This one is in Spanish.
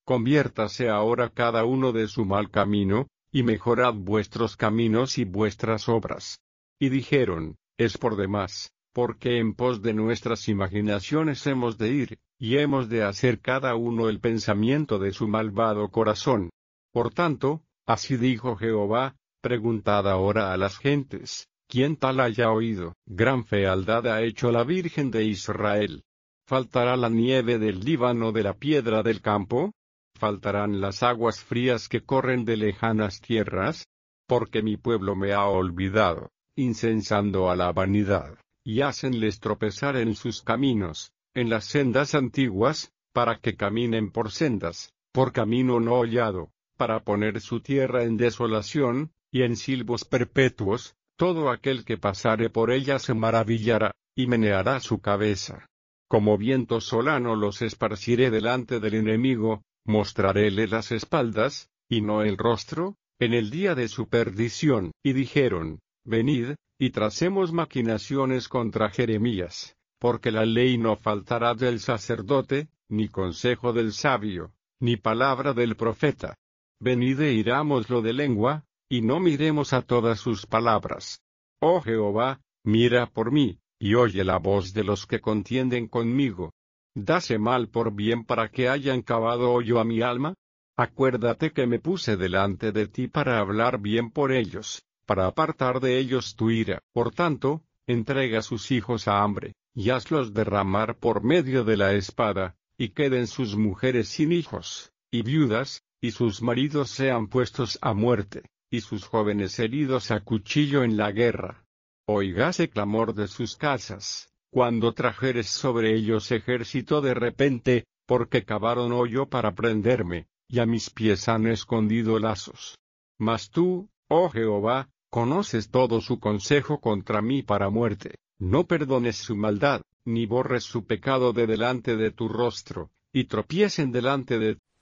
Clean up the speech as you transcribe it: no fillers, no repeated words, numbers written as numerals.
Conviértase ahora cada uno de su mal camino, y mejorad vuestros caminos y vuestras obras. Y dijeron, es por demás, porque en pos de nuestras imaginaciones hemos de ir, y hemos de hacer cada uno el pensamiento de su malvado corazón. Por tanto, así dijo Jehová, preguntad ahora a las gentes, ¿quién tal haya oído? Gran fealdad ha hecho la Virgen de Israel. ¿Faltará la nieve del Líbano de la piedra del campo? ¿Faltarán las aguas frías que corren de lejanas tierras? Porque mi pueblo me ha olvidado, incensando a la vanidad, y hacenles tropezar en sus caminos, en las sendas antiguas, para que caminen por sendas, por camino no hollado, para poner su tierra en desolación, y en silbos perpetuos, todo aquel que pasare por ella se maravillará, y meneará su cabeza. Como viento solano los esparciré delante del enemigo, mostraréle las espaldas, y no el rostro, en el día de su perdición. Y dijeron, venid, y tracemos maquinaciones contra Jeremías, porque la ley no faltará del sacerdote, ni consejo del sabio, ni palabra del profeta. Venid e irámoslo de lengua, y no miremos a todas sus palabras. Oh Jehová, mira por mí, y oye la voz de los que contienden conmigo. Dase mal por bien para que hayan cavado hoyo a mi alma. Acuérdate que me puse delante de ti para hablar bien por ellos, para apartar de ellos tu ira. Por tanto, entrega sus hijos a hambre, y hazlos derramar por medio de la espada, y queden sus mujeres sin hijos, y viudas, y sus maridos sean puestos a muerte, y sus jóvenes heridos a cuchillo en la guerra. Oígase clamor de sus casas, cuando trajeres sobre ellos ejército de repente, porque cavaron hoyo para prenderme, y a mis pies han escondido lazos. Mas tú, oh Jehová, conoces todo su consejo contra mí para muerte, no perdones su maldad, ni borres su pecado de delante de tu rostro, y tropiecen delante de